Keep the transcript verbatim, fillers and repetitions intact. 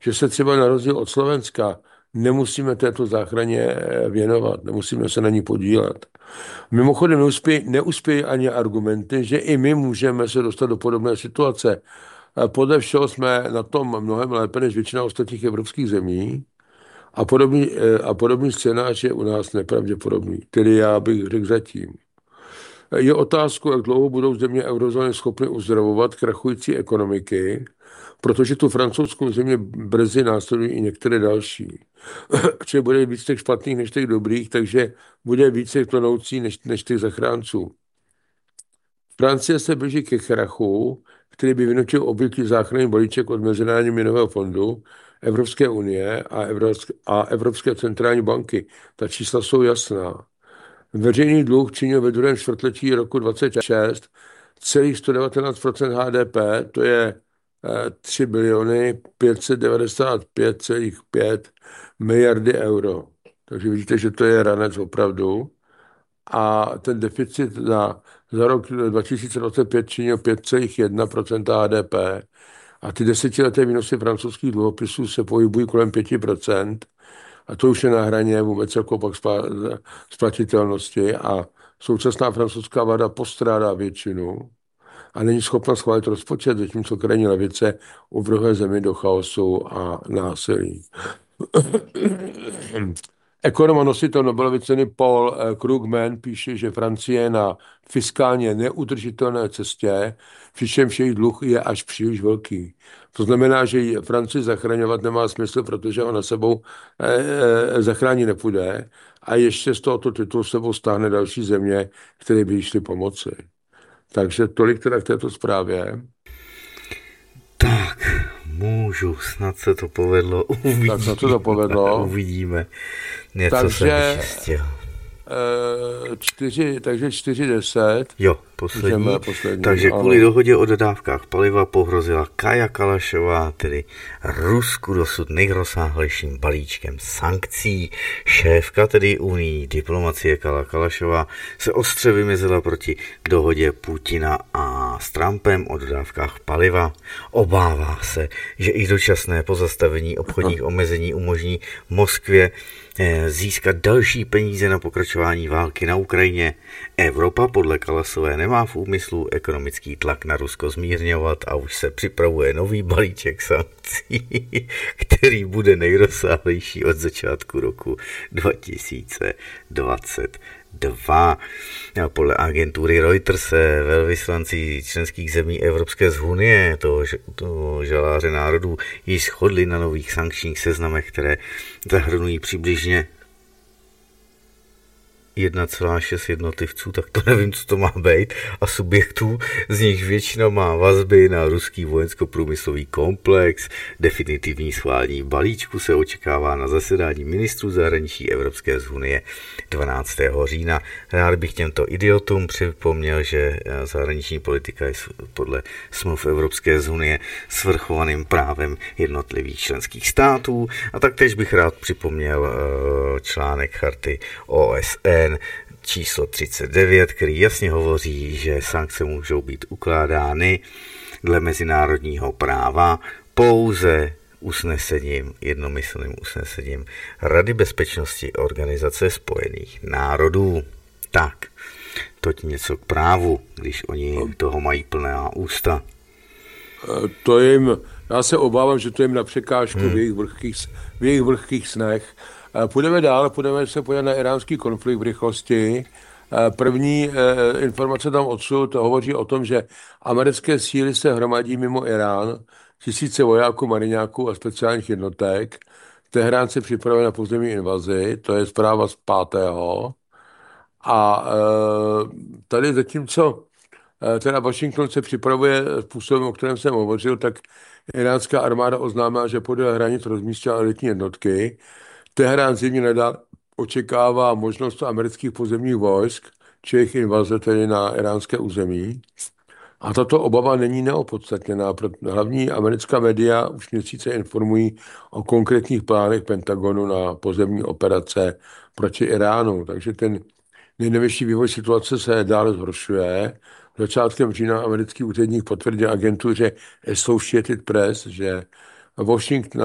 že se třeba na rozdíl od Slovenska nemusíme této záchraně věnovat, nemusíme se na ní podílet. Mimochodem neuspějí, neuspějí ani argumenty, že i my můžeme se dostat do podobné situace. Podle všeho jsme na tom mnohem lépe než většina ostatních evropských zemí a podobný, a podobný scénář je u nás nepravděpodobný. Tedy já bych řekl zatím. Je otázkou, jak dlouho budou země eurozóny schopny uzdravovat krachující ekonomiky, protože tu francouzskou země brzy následují i některé další. Čili bude víc těch špatných než těch dobrých, takže bude víc těch tonoucí než, než těch zachránců. Francie se blíží ke krachu, který by vynutil obvyklý záchranný balíček od Mezinárodního měnového fondu, Evropské unie a Evropské, a Evropské centrální banky. Ta čísla jsou jasná. Veřejný dluh činil ve druhém čtvrtletí roku dvacet šest celých sto devatenáct procent H D P, to je tři biliony pět set devadesát pět celá pět miliardy euro. Takže vidíte, že to je ranec opravdu. A ten deficit za, za rok dva tisíce dvacet pět činil pět celá jedna procenta H D P. A ty desetileté výnosy francouzských dluhopisů se pohybují kolem pět procent. A to už je na hraně vůbec jako pak splatitelnosti. A současná francouzská vláda postrádá většinu a není schopna schválit rozpočet, zatímco krajní levice uvrhuje zemi do chaosu a násilí. Ekonom a nositel Nobelovy ceny Paul Krugman píše, že Francie je na fiskálně neudržitelné cestě, přičemž jejich dluh je až příliš velký. To znamená, že Francii zachraňovat nemá smysl, protože ona sebou eh, zachránit nepůjde a ještě z tohoto titulu sebou stáhne další země, které by jí šly pomoci. Takže tolik teda k této zprávě. Tak, můžu, snad se to povedlo, uvidíme. Tak snad se to povedlo. Uvidíme, něco takže, jsem vyčistil. Čtyři, takže čtyři deset. Jo, poslední. poslední. Takže ano. kvůli dohodě o dodávkách paliva pohrozila Kaja Kalašová, tedy Rusku dosud nejrozsáhlejším balíčkem sankcí. Šéfka tedy unijní diplomacie Kaja Kalašová se ostře vymezila proti dohodě Putina a s Trumpem o dodávkách paliva. Obává se, že i dočasné pozastavení obchodních omezení umožní Moskvě získat další peníze na pokračování války na Ukrajině. Evropa podle Kalasové nemá v úmyslu ekonomický tlak na Rusko zmírňovat a už se připravuje nový balíček sankcí, který bude nejrozsáhlejší od začátku roku dva tisíce dvacet dva. Podle agentury Reuters se velvyslanci členských zemí Evropské unie, toho, toho žaláře národů, již shodli na nových sankčních seznamech, které zahrnují přibližně jedna celá šest jednotlivců, tak to nevím, co to má být, a subjektů, z nich většina má vazby na ruský vojensko-průmyslový komplex. Definitivní schválení balíčku se očekává na zasedání ministrů zahraničí Evropské unie dvanáctého října. Rád bych těmto idiotům připomněl, že zahraniční politika je podle smluv Evropské unie svrchovaným právem jednotlivých členských států, a taktéž bych rád připomněl článek charty O S N číslo třicet devět, který jasně hovoří, že sankce můžou být ukládány dle mezinárodního práva pouze usnesením, jednomyslným usnesením Rady bezpečnosti Organizace spojených národů. Tak, toť něco k právu, když oni toho mají plná ústa. To jim, já se obávám, že to jim na překážku hmm. v jejich vlhkých, v jejich vlhkých snech. Půjdeme dál, půjdeme se podívat na iránský konflikt v rychlosti. První informace tam odsud hovoří o tom, že americké síly se hromadí mimo Irán, tisíce vojáků, mariňáků a speciálních jednotek. Teherán se připravuje na pozemní invazi, to je zpráva z pátého. A tady zatímco teda Washington se připravuje způsobem, o kterém jsem hovořil, tak iránská armáda oznámila, že podél hranic rozmístila elitní jednotky. Teherán zjevně nedá očekává možnost amerických pozemních vojsk, či jejich invaze tedy na iránské území. A tato obava není neopodstatněná. Hlavní americká média už měsíce informují o konkrétních plánech Pentagonu na pozemní operace proti Iránu. Takže ten nejnovější vývoj situace se dále zhoršuje. Začátkem října americký úředník potvrdil agentuře Associated Press, že Washington